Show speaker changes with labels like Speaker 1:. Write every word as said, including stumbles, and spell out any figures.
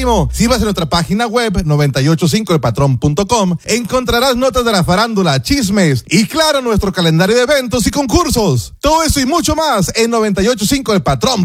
Speaker 1: primo. Si vas a nuestra página web noventa y ocho cinco el patrón punto com, encontrarás notas de la farándula, chismes y claro, nuestro calendario de eventos y concursos. Todo eso y mucho más en noventa y ocho cinco el patrón.